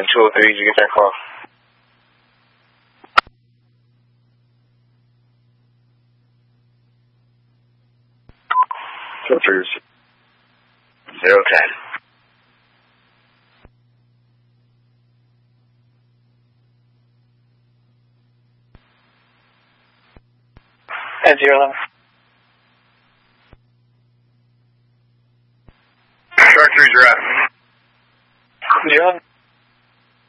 and 203, did you get that call? Filters 010. At 011. Shark 3's are out. 011.